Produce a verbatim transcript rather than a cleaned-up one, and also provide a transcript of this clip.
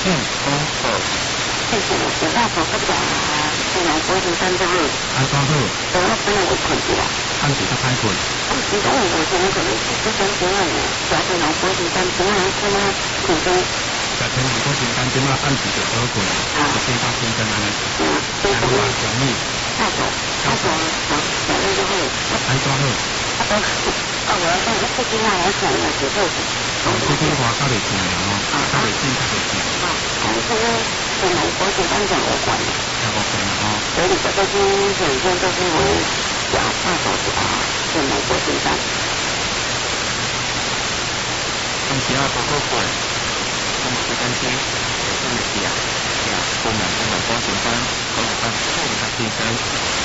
公好。 谢谢，有大婆不讲啊，这种国际三都好。 安怎好？ 我本来会困去啦。 按时较歹困。 我其中有可能可能是不相平安的，加上老国际三平安困啊困中。 食天然果真干即马按时就好困，就变到天真安尼。安怎啊？小米。 大婆，大婆，好，小米就好。 安怎好？ 啊不，啊我要讲一次金啊，我想要是好。 哦，这句话较袂正哦，较袂正，较袂正。 啊，但是呢，跟老国际三讲有关。 有无关哦？ 所以这个是本身就是为小大手指啊，跟老国际三。 按时啊，不好困。按时间先，就算会记啊，记啊，困难跟老国际三，可能按后面较天真。